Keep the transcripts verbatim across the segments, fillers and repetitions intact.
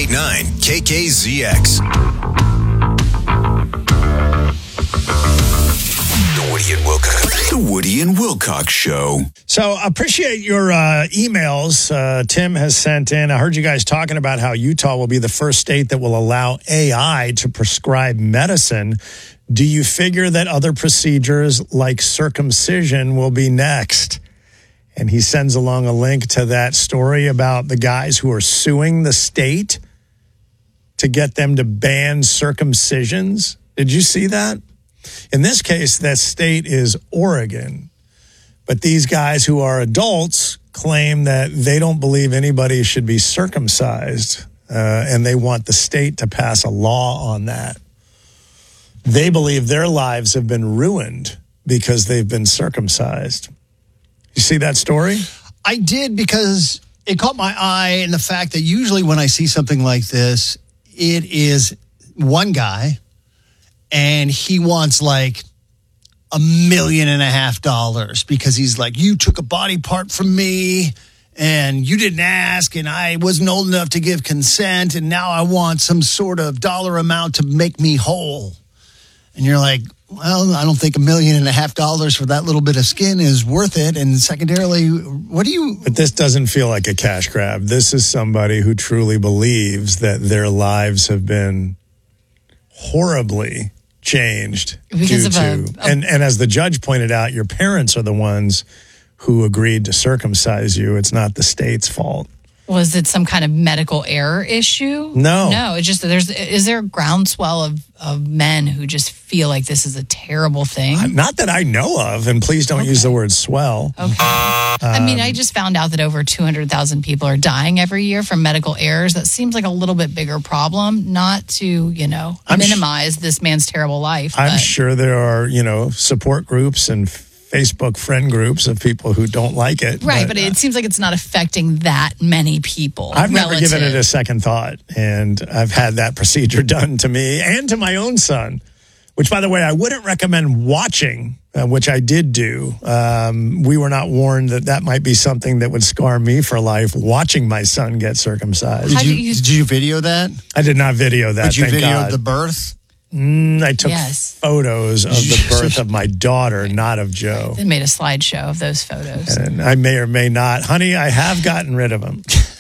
eighty-nine K K Z X. The Woody and Wilcox. The Woody and Wilcox Show. So appreciate your uh, emails uh, Tim has sent in. I heard you guys talking about how Utah will be the first state that will allow A I to prescribe medicine. Do you figure that other procedures like circumcision will be next? And he sends along a link to that story about the guys who are suing the state to get them to ban circumcisions. Did you see that? In this case, that state is Oregon. But these guys who are adults claim that they don't believe anybody should be circumcised, uh, and they want the state to pass a law on that. They believe their lives have been ruined because they've been circumcised. You see that story? I did, because it caught my eye in the fact that usually when I see something like this, it is one guy and he wants like a million and a half dollars because he's like, you took a body part from me and you didn't ask and I wasn't old enough to give consent and now I want some sort of dollar amount to make me whole. And you're like, well, I don't think a million and a half dollars for that little bit of skin is worth it. And secondarily, what do you... But this doesn't feel like a cash grab. This is somebody who truly believes that their lives have been horribly changed because due of to... A, a, and, and as the judge pointed out, your parents are the ones who agreed to circumcise you. It's not the state's fault. Was it some kind of medical error issue? No. No, it's just that there's, is there a groundswell of, of men who just feel like this is a terrible thing? Not that I know of, and please don't okay. use the word swell. Okay. Um, I mean, I just found out that over two hundred thousand people are dying every year from medical errors. That seems like a little bit bigger problem, not to, you know, I'm minimize sh- this man's terrible life. I'm but. sure there are, you know, support groups and Facebook friend groups of people who don't like it. Right, but, but it uh, seems like it's not affecting that many people. I've relative. never given it a second thought, and I've had that procedure done to me and to my own son, which, by the way, I wouldn't recommend watching, uh, which I did do. Um, we were not warned that that might be something that would scar me for life, watching my son get circumcised. Did you, you, did you video that? I did not video that, Did you thank video God. the birth? Mm, I took yes. photos of the birth of my daughter, not of Joe. They made a slideshow of those photos. And I may or may not. Honey, I have gotten rid of them.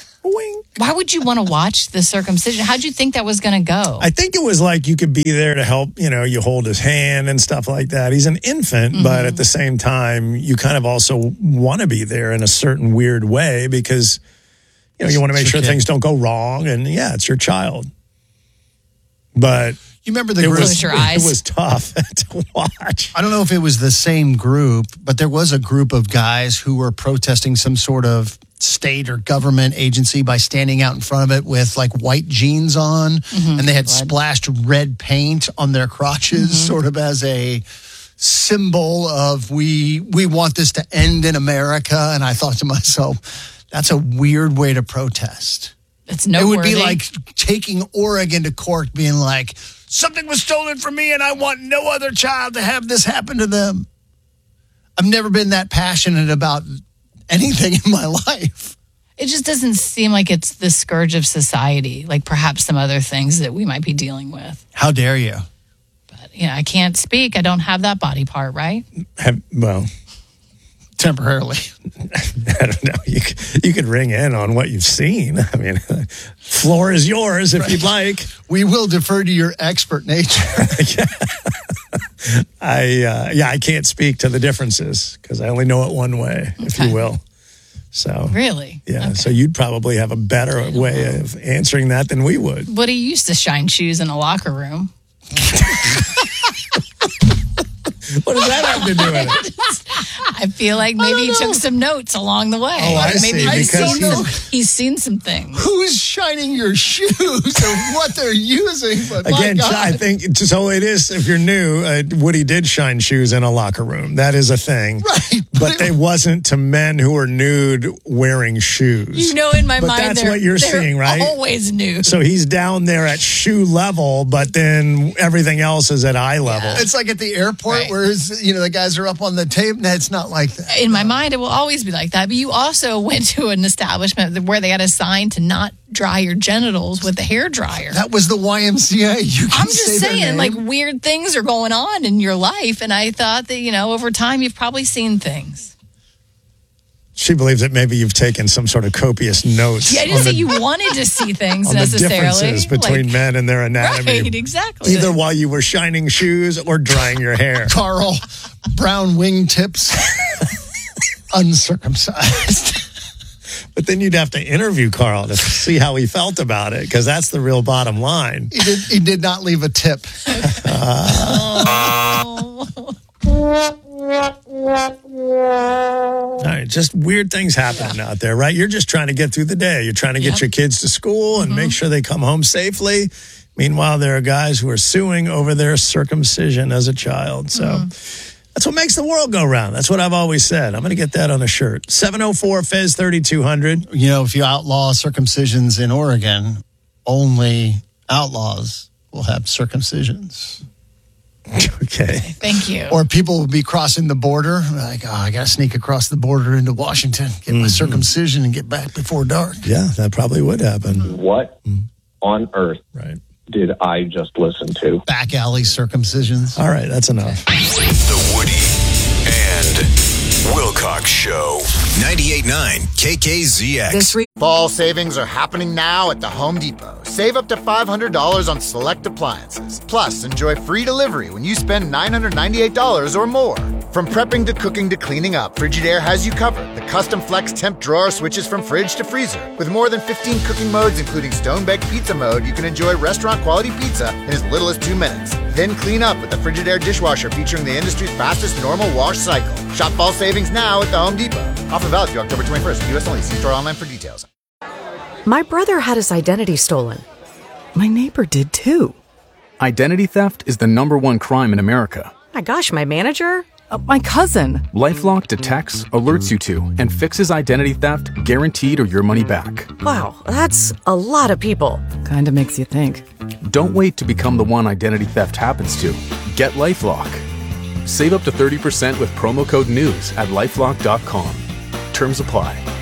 Why would you want to watch the circumcision? How'd you think that was going to go? I think it was like you could be there to help, you know, you hold his hand and stuff like that. He's an infant, mm-hmm. but at the same time, you kind of also want to be there in a certain weird way because, you know, you want to make sure things don't go wrong. And yeah, it's your child. But... You remember the it group? Was, your it eyes. was tough to watch. I don't know if it was the same group, but there was a group of guys who were protesting some sort of state or government agency by standing out in front of it with like white jeans on, mm-hmm. and they had Blood. splashed red paint on their crotches, mm-hmm. sort of as a symbol of we we want this to end in America. And I thought to myself, that's a weird way to protest. It's noteworthy. It would be like taking Oregon to court, being like, something was stolen from me and I want no other child to have this happen to them. I've never been that passionate about anything in my life. It just doesn't seem like it's the scourge of society, like perhaps some other things that we might be dealing with. How dare you? But, you know, I can't speak. I don't have that body part, right? Have, well... Temporarily. I don't know. You could, you could ring in on what you've seen. I mean, floor is yours if right. you'd like. We will defer to your expert nature. yeah. I uh, yeah, I can't speak to the differences because I only know it one way, okay. if you will. So really, yeah. Okay. So you'd probably have a better way know. of answering that than we would. Woody used to shine shoes in a locker room. What does that have to do with it? I feel like maybe he took some notes along the way. Oh, I maybe see. He's, because seen he's, some, he's seen some things. Who's shining your shoes or what they're using? But again, my God. I think so. It is. If you're new, uh, Woody did shine shoes in a locker room. That is a thing, right? But, but they wasn't to men who are nude wearing shoes. You know, in my but mind, that's they're, what you're they're seeing, right? Always nude. So he's down there at shoe level, but then everything else is at eye level. Yeah. It's like at the airport right. where numbers. You know, the guys are up on the tape. No, it's not like that. In my mind, it will always be like that. But you also went to an establishment where they had a sign to not dry your genitals with a hair dryer. That was the Y M C A. You can I'm just say saying, like, weird things are going on in your life. And I thought that, you know, over time, you've probably seen things. She believes that maybe you've taken some sort of copious notes. Yeah, I didn't say you wanted to see things on necessarily. the differences between like, men and their anatomy. Right, exactly. Either while you were shining shoes or drying your hair. Carl, brown wingtips, uncircumcised. But then you'd have to interview Carl to see how he felt about it, because that's the real bottom line. He did, he did not leave a tip. Uh, All right, just weird things happening out there, right? You're just trying to get through the day. You're trying to get Yep. your kids to school and Mm-hmm. make sure they come home safely. Meanwhile, there are guys who are suing over their circumcision as a child. So Mm-hmm. that's what makes the world go round. That's what I've always said. I'm going to get that on a shirt. seven oh four Fez thirty-two hundred. You know, if you outlaw circumcisions in Oregon, only outlaws will have circumcisions. Okay. Thank you. Or people will be crossing the border. Like, oh, I got to sneak across the border into Washington, get my circumcision and get back before dark. Yeah, that probably would happen. What on earth Right. did I just listen to? Back alley circumcisions. All right, that's enough. The Woody and Wilcox Show. ninety-eight point nine K K Z X. This week, fall savings are happening now at the Home Depot. Save up to five hundred dollars on select appliances. Plus, enjoy free delivery when you spend nine hundred ninety-eight dollars or more. From prepping to cooking to cleaning up, Frigidaire has you covered. The custom flex temp drawer switches from fridge to freezer. With more than fifteen cooking modes, including stone-baked pizza mode, you can enjoy restaurant-quality pizza in as little as two minutes. Then clean up with the Frigidaire dishwasher featuring the industry's fastest normal wash cycle. Shop fall savings now at the Home Depot. Offer valid through October twenty-first. U S only. See store online for details. My brother had his identity stolen. My neighbor did too. Identity theft is the number one crime in America. My gosh, my manager? Uh, my cousin. LifeLock detects, alerts you to, and fixes identity theft guaranteed or your money back. Wow, that's a lot of people. Kinda makes you think. Don't wait to become the one identity theft happens to. Get LifeLock. Save up to thirty percent with promo code NEWS at lifelock dot com. Terms apply.